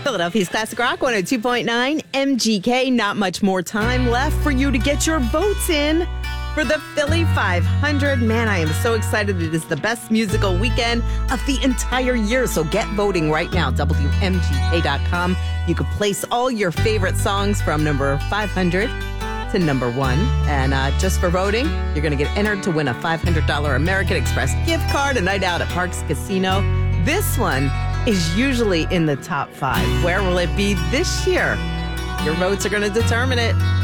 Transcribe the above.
Philadelphia's Classic Rock 102.9 MGK. Not much more time left for you to get your votes in for the Philly 500. Man, I am so excited. It is the best musical weekend of the entire year. So get voting right now. WMGK.com. You can place all your favorite songs from number 500 to number 1. And just for voting, you're going to get entered to win a $500 American Express gift card, a night out at Parks Casino. This one is usually in the top 5. Where will it be this year? Your votes are going to determine it.